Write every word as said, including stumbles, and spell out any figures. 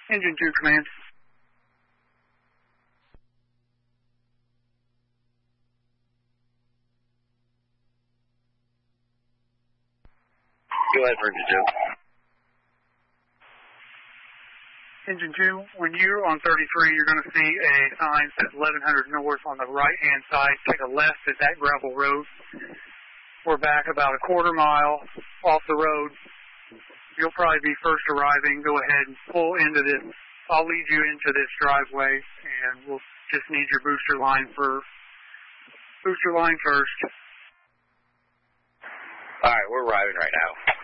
Engine two, command. Go ahead for engine two. Engine two, when you're on thirty-three, you're going to see a sign that says eleven hundred north on the right-hand side. Take a left at that gravel road. We're back about a quarter mile off the road. You'll probably be first arriving. Go ahead and pull into this. I'll lead you into this driveway, and we'll just need your booster line for booster line first. All right, we're arriving right now.